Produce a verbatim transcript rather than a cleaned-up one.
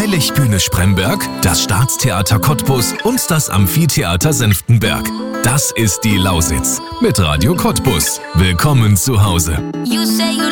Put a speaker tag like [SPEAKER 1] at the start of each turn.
[SPEAKER 1] Freilichtbühne Spremberg, das Staatstheater Cottbus und das Amphitheater Senftenberg. Das ist die Lausitz mit Radio Cottbus. Willkommen zu Hause.
[SPEAKER 2] You say